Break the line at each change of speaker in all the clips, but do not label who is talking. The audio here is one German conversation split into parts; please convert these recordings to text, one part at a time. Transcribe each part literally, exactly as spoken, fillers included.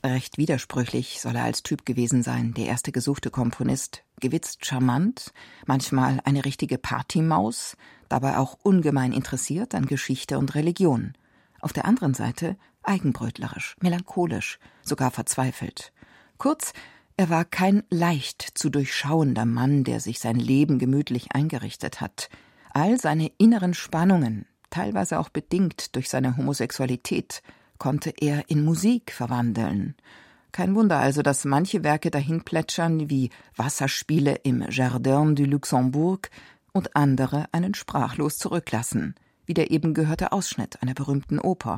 Recht widersprüchlich soll er als Typ gewesen sein, der erste gesuchte Komponist, gewitzt charmant, manchmal eine richtige Partymaus, dabei auch ungemein interessiert an Geschichte und Religion. Auf der anderen Seite eigenbrötlerisch, melancholisch, sogar verzweifelt. Kurz, er war kein leicht zu durchschauender Mann, der sich sein Leben gemütlich eingerichtet hat. All seine inneren Spannungen, teilweise auch bedingt durch seine Homosexualität, konnte er in Musik verwandeln. Kein Wunder also, dass manche Werke dahin plätschern wie Wasserspiele im Jardin du Luxembourg und andere einen sprachlos zurücklassen, wie der eben gehörte Ausschnitt einer berühmten Oper.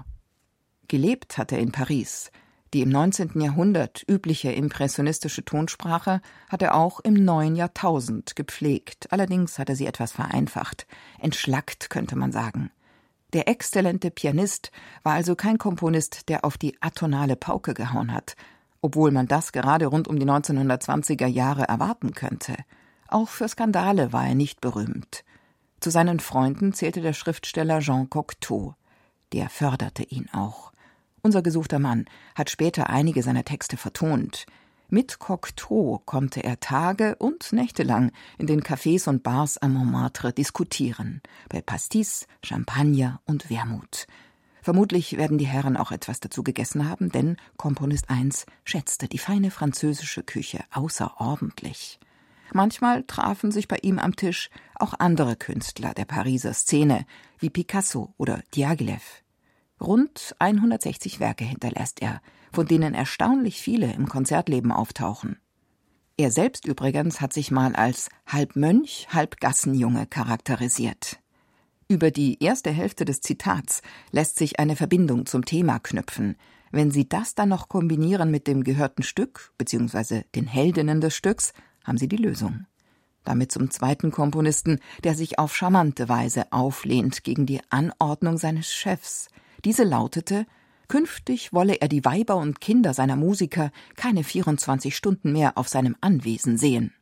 Gelebt hat er in Paris. Die im neunzehnten Jahrhundert übliche impressionistische Tonsprache hat er auch im neuen Jahrtausend gepflegt. Allerdings hat er sie etwas vereinfacht, entschlackt, könnte man sagen. Der exzellente Pianist war also kein Komponist, der auf die atonale Pauke gehauen hat, obwohl man das gerade rund um die neunzehnhundertzwanziger Jahre erwarten könnte. Auch für Skandale war er nicht berühmt. Zu seinen Freunden zählte der Schriftsteller Jean Cocteau. Der förderte ihn auch. Unser gesuchter Mann hat später einige seiner Texte vertont. Mit Cocteau konnte er Tage und Nächte lang in den Cafés und Bars am Montmartre diskutieren, bei Pastis, Champagner und Wermut. Vermutlich werden die Herren auch etwas dazu gegessen haben, denn Komponist eins schätzte die feine französische Küche außerordentlich. Manchmal trafen sich bei ihm am Tisch auch andere Künstler der Pariser Szene, wie Picasso oder Diaghilev. Rund hundertsechzig Werke hinterlässt er, von denen erstaunlich viele im Konzertleben auftauchen. Er selbst übrigens hat sich mal als halb Mönch, halb Gassenjunge charakterisiert. Über die erste Hälfte des Zitats lässt sich eine Verbindung zum Thema knüpfen. Wenn Sie das dann noch kombinieren mit dem gehörten Stück, beziehungsweise den Heldinnen des Stücks, haben Sie die Lösung. Damit zum zweiten Komponisten, der sich auf charmante Weise auflehnt gegen die Anordnung seines Chefs. Diese lautete: Künftig wolle er die Weiber und Kinder seiner Musiker keine vierundzwanzig Stunden mehr auf seinem Anwesen sehen.